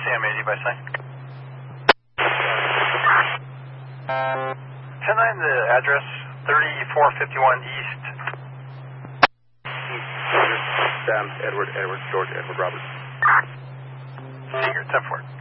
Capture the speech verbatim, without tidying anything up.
M eighty by sign. ten nine, the address, thirty-four fifty-one East. Sam, Edward, Edward, George, Edward, Robert. Seeger, ten four.